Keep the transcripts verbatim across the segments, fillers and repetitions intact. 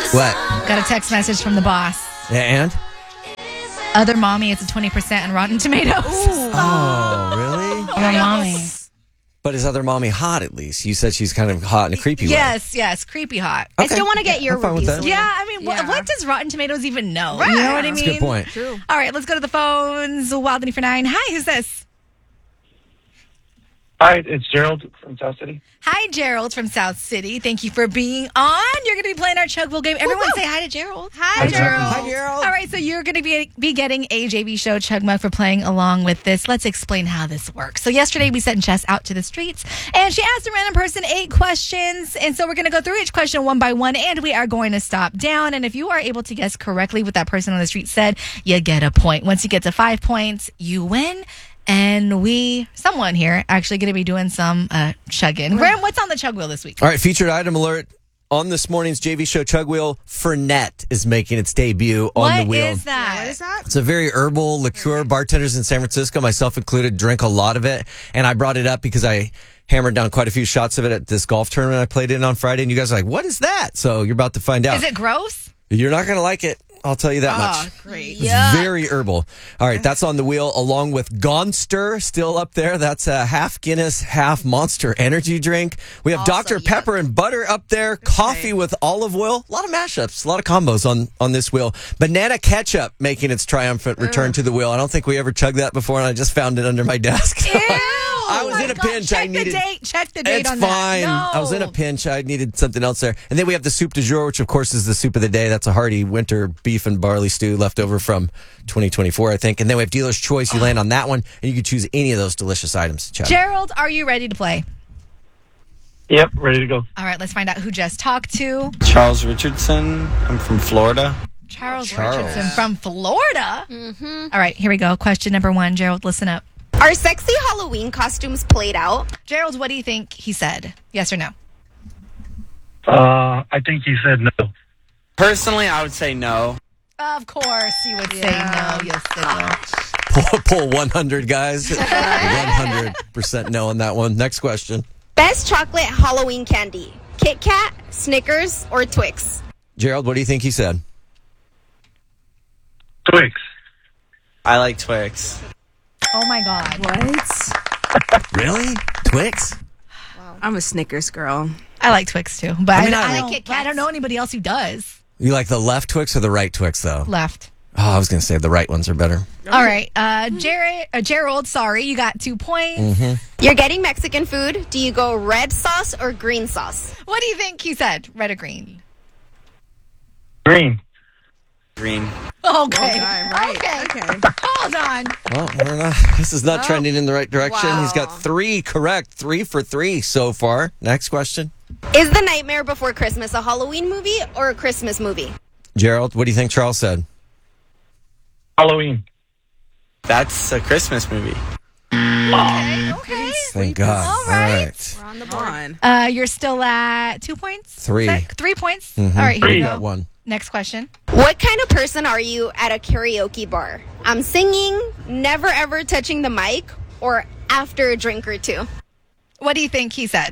What? Got a text message from the boss. Yeah, and? Other mommy, it's a twenty percent on Rotten Tomatoes. Oh, really? Other mommy. But is other mommy hot at least? You said she's kind of hot in a creepy way. Yes, yes, creepy hot. I still want to get your I'm fine with reviews. that. Yeah, I mean, Yeah. What, what does Rotten Tomatoes even know? Right. You know what I That's mean? a good point. True. All right, let's go to the phones. Wild Denny for nine. Hi, who's this? Hi, it's Gerald from South City. Hi, Gerald from South City. Thank you for being on. You're going to be playing our Chugville game. Everyone say hi to Gerald. Hi, Hi, Gerald. Gerald. Hi, Gerald. All right, so you're going to be be getting a J V Show Chug Mug for playing along with this. Let's explain how this works. So yesterday we sent Jess out to the streets, and she asked a random person eight questions. And so we're going to go through each question one by one, and we are going to stop down. And if you are able to guess correctly what that person on the street said, you get a point. Once you get to five points, you win. And we, someone here, actually going to be doing some uh, chugging. Graham, what's on the chug wheel this week? All right, featured item alert. On this morning's J V Show Chug Wheel, Fernet is making its debut on What the wheel. is that? What is that? It's a very herbal liqueur. Bartenders in San Francisco, myself included, drink a lot of it. And I brought it up because I hammered down quite a few shots of it at this golf tournament I played in on Friday. And you guys are like, what is that? So you're about to find out. Is it gross? You're not going to like it. I'll tell you that much. Great. It's very herbal. All right, that's on the wheel, along with Gonster still up there. That's a half Guinness, half Monster energy drink. We have Also, Doctor yeah. Pepper and butter up there. Coffee with olive oil. A lot of mashups, a lot of combos on, on this wheel. Banana ketchup making its triumphant return to the wheel. I don't think we ever chugged that before, and I just found it under my desk. Ew! I was Oh in my a God, pinch. Check I needed. the date. Check the date It's on fine. that. No. I was in a pinch. I needed something else there. And then we have the soup du jour, which of course is the soup of the day. That's a hearty winter beef and barley stew left over from twenty twenty-four, I think. And then we have dealer's choice. You land on that one, and you can choose any of those delicious items. Chad. Gerald, are you ready to play? Yep, ready to go. All right, let's find out who Jess talked to. Charles Richardson. I'm from Florida. Charles, Charles. Richardson from Florida. Mm-hmm. All right, here we go. Question number one. Gerald, listen up. Are sexy Halloween costumes played out? Gerald, what do you think he said? Yes or no? Uh, I think he said no. Personally, I would say no. Of course you would say no. Yes, it Pull, pull one hundred, guys. one hundred percent no on that one. Next question. Best chocolate Halloween candy? Kit Kat, Snickers, or Twix? Gerald, what do you think he said? Twix. I like Twix. Oh, my God. What? Really? Twix? I'm a Snickers girl. I like Twix, too. But I, I mean, I, I don't, like Kit but I don't know anybody else who does. You like the left Twix or the right Twix, though? Left. Oh, I was going to say the right ones are better. All right. Uh, Jared, uh, Gerald, sorry. You got two points. Mm-hmm. You're getting Mexican food. Do you go red sauce or green sauce? What do you think he said? Red or green? Green. Green. Okay. Okay, right. Okay. Okay. Hold on. Well, we're not, this is not trending in the right direction. Wow. He's got three correct. Three for three so far. Next question. Is The Nightmare Before Christmas a Halloween movie or a Christmas movie? Gerald, what do you think Charles said? Halloween. That's a Christmas movie. Okay. Okay. Thank God. All right. We're on the board. Uh, you're still at two points? Three. Is that- Three points? Mhm. All right, here we Three. go. Got one. Next question. What kind of person are you at a karaoke bar? I'm singing, never ever touching the mic, or after a drink or two? What do you think he said?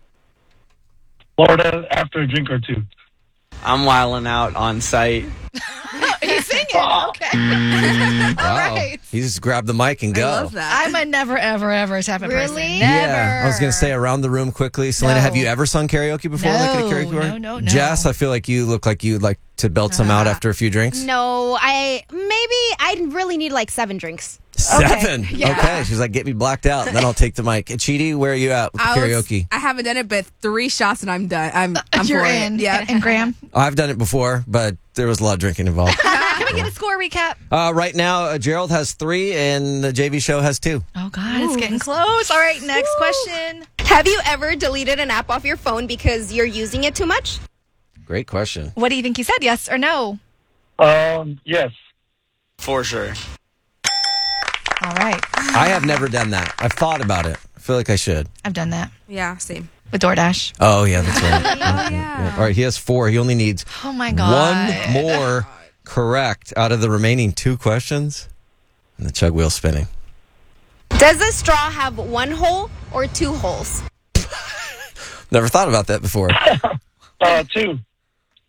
Florida after a drink or two. I'm wilding out on site. He's singing. Okay. All Wow. right. He just grabbed the mic and go. I love that. I'm a never, ever, ever type of person. Really? Never. Yeah, I was going to say around the room quickly. Selena, No. have you ever sung karaoke before? like at a No, karaoke bar? no, no, no. Jess, I feel like you look like you'd like to belt some out Uh, after a few drinks. No, I maybe I really need like seven drinks. Seven. Yeah. Okay. She's like, get me blacked out, and then I'll take the mic. Chidi, where are you at with the I was- karaoke? I haven't done it, but three shots and I'm done. I'm, I'm You're for in. it. Yeah. And, and Graham, Oh, I've done it before, but there was a lot of drinking involved. can we get a score recap? uh, right now, uh, Gerald has three, and the J V show has two. Oh, God, it's getting close. All right, next question. Have you ever deleted an app off your phone because you're using it too much? Great question. What do you think he said? Yes or no? Um, yes. For sure. All right. I have never done that. I've thought about it. I feel like I should. I've done that Yeah, same. with DoorDash. Oh, yeah, that's right. Oh, Mhm. yeah. All right, he has four. He only needs Oh, my God. one more correct out of the remaining two questions. And the chug wheel's spinning. Does a straw have one hole or two holes? Never thought about that before. Uh, two.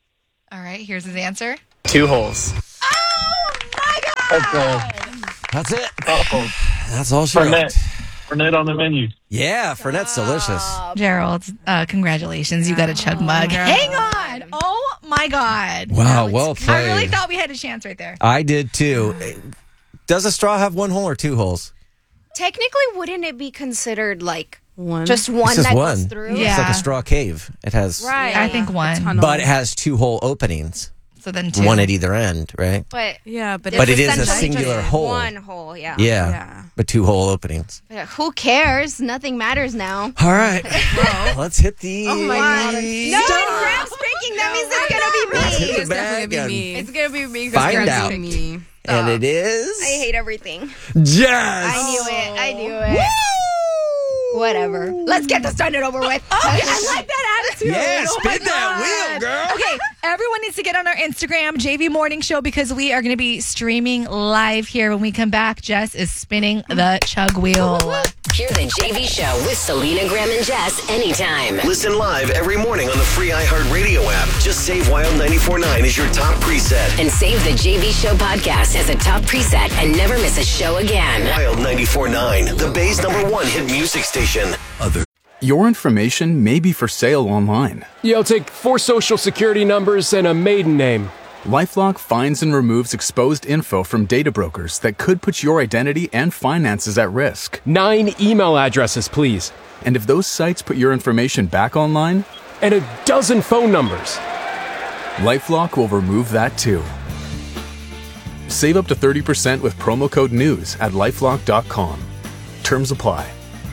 All right, here's his answer. Two holes. Oh my Let's God! go. That's it. Uh-oh. That's all she wrote. Fernet. Fernet on the menu. Yeah, Fernette's delicious. Gerald, uh, congratulations. You got a chug mug. Hang on. Oh my God. Wow, well I really played. thought we had a chance right there. I did too. Does a straw have one hole or two holes? Technically, wouldn't it be considered like One. just one This is that one. goes through? Yeah. It's like a straw cave. It has, Right. I think one. tunnel. but it has two hole openings, So then two. one at either end, right? But Yeah, but, But it's it is a essentially singular just hole. One hole, yeah. Yeah, Yeah. but two hole openings. But who cares? Nothing matters now. All right, let's hit the. Oh my God. No, it's Graham speaking. That means it's gonna be Let's me. hit the It's definitely bag gonna and, be me. It's gonna be me. Find Graham's out. picked. me. and it is. I hate everything. Jess. I knew it. I knew it. Whatever. Let's get this done and over with. Okay, I like that attitude. Yeah, Oh my spin that God. wheel, girl. Okay, everyone needs to get on our Instagram, J V Morning Show, because we are going to be streaming live here. When we come back, Jess is spinning the chug wheel. Hear the J V Show with Selena, Graham, and Jess anytime. Listen live every morning on the free iHeartRadio app. Just save Wild ninety-four point nine as your top preset. And save the J V Show podcast as a top preset and never miss a show again. Wild ninety-four point nine, the Bay's number one hit music station. Other. Your information may be for sale online. Yeah, I'll take four social security numbers and a maiden name. LifeLock finds and removes exposed info from data brokers that could put your identity and finances at risk. Nine email addresses, please. And if those sites put your information back online, And a dozen phone numbers. LifeLock will remove that too. Save up to thirty percent with promo code NEWS at lifelock dot com. Terms apply.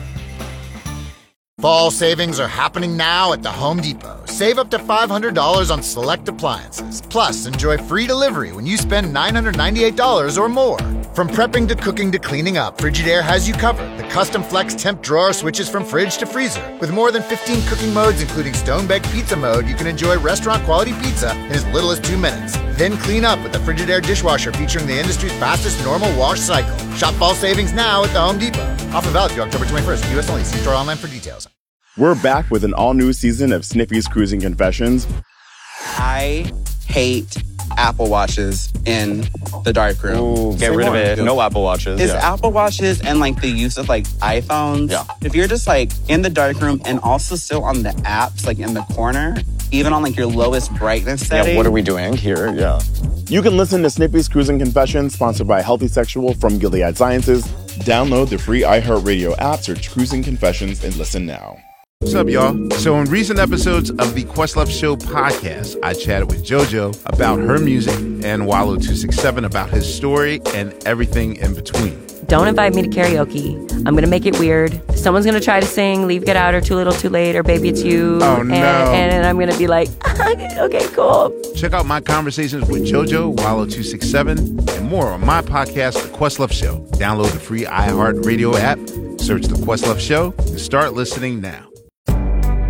Fall savings are happening now at the Home Depot. Save up to five hundred dollars on select appliances. Plus, enjoy free delivery when you spend nine hundred ninety-eight dollars or more. From prepping to cooking to cleaning up, Frigidaire has you covered. The custom flex temp drawer switches from fridge to freezer. With more than fifteen cooking modes, including stone baked pizza mode, you can enjoy restaurant quality pizza in as little as two minutes. Then clean up with the Frigidaire dishwasher featuring the industry's fastest normal wash cycle. Shop fall savings now at the Home Depot. Offer valid through October twenty-first. U S only. See store online for details. We're back with an all-new season of Snippy's Cruising Confessions. I hate Apple Watches in the dark room. Ooh, get rid of it. No Apple Watches. Is yeah. Apple Watches and like the use of like iPhones. Yeah. If you're just like in the dark room and also still on the apps, like in the corner, even on like your lowest brightness setting. Yeah, what are we doing here? Yeah. You can listen to Snippy's Cruising Confessions, sponsored by Healthy Sexual from Gilead Sciences. Download the free iHeartRadio app, search Cruising Confessions, and listen now. What's up, y'all? So in recent episodes of the Questlove Show podcast, I chatted with JoJo about her music and Wallow two sixty-seven about his story and everything in between. Don't invite me to karaoke. I'm going to make it weird. Someone's going to try to sing Leave, Get Out, or Too Little, Too Late, or Baby It's You. Oh, no. And, and I'm going to be like, okay, cool. Check out my conversations with JoJo, Wallow two sixty-seven, and more on my podcast, The Questlove Show. Download the free iHeartRadio app, search The Questlove Show, and start listening now.